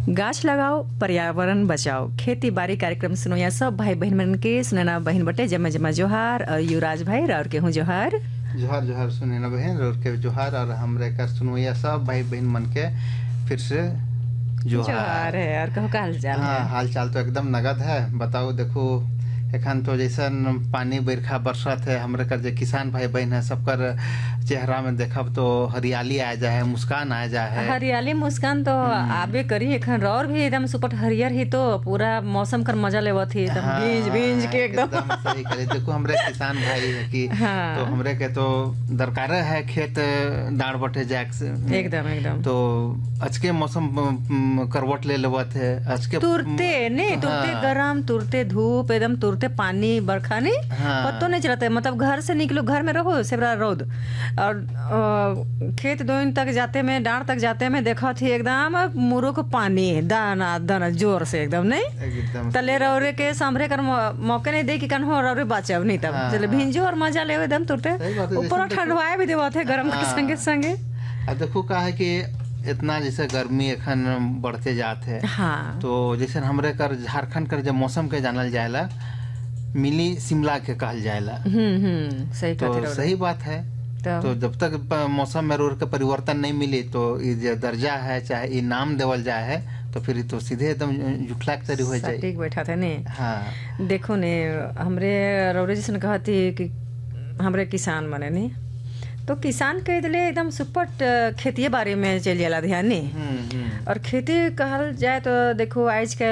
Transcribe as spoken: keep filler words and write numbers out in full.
गाछ लगाओ पर्यावरण बचाओ खेती बाड़ी कार्यक्रम सुनो या सब भाई बहन मन के सुनना बहन बटे जमा जमा जोहार और युवराज भाई और के हूँ जोहार जोहार जोहार सुनैना बहन और के जोहार और हमरे कर सुनो या सब भाई बहन मन के फिर से जोहार जोहार है और कहो का हाल चाल हाँ है हाल चाल तो एकदम नगद है। बताओ देखो एखन तो जैसन पानी बरखा बरसात है हमरे कर जे किसान भाई बहन है सबकर चेहरा में देखब तो हरियाली आ जाए मुस्कान आ जाए। हरियाली मुस्कान तो आबे करी एखन और भी एकदम सुपर हरियर ही तो पूरा मौसम कर मजा लेवत ही एकदम हाँ, भींज भींज के एकदम एकदम सही करे। देखो हमरे किसान भाई है कि हाँ। तो हमरे के तो दरकार है खेत डांड बटे जाक से एकदम एकदम तो आज के मौसम म, करवट ले लेवत है आज के तुरते नहीं तुरते हाँ। गरम तुरते धूप एकदम तुरते पानी बरखा नहीं हाँ। पत्तो नहीं चलता है मतलब घर से निकलो घर में रहो से बड़ा रौद और अ, खेत दोइन तक जाते में डांड तक जाते में देखा थी एकदम मुरुख पानी दाना दाना जोर से एकदम नहीं एकदम तले रौरे के संभरे कर मौ- मौके नहीं दे कि कन हो रौरे बचाव नहीं तब हाँ, चले हाँ। भिंजो और मजा ले एकदम तुरते सही बात है, ऊपर जैसे ठंडवाए भी देवत है गरम के हाँ। संगे संगे अब देखो का है कि इतना जैसे गर्मी एखन बढ़ते जात है हाँ तो जैसे हमरे कर झारखंड कर जब मौसम के जानल जाएला मिली शिमला के कहल जाएला हम्म हम्म सही तो कहते सही बात है। तो तो जब तक प- मौसम में रोड के परिवर्तन नहीं मिली तो ये जो दर्जा है चाहे ये नाम देवल जाए है तो फिर तो सीधे एकदम जुठला के तरी हो जाए। सटीक बैठा थे नहीं हाँ देखो ने हमरे रौरे जैसे कहती कि हमरे किसान मने नहीं तो किसान कह दिले एकदम सुपट खेती बारे में चल जाला ध्यान नहीं हम्म हम्म और खेती कहल जाए तो देखो आज के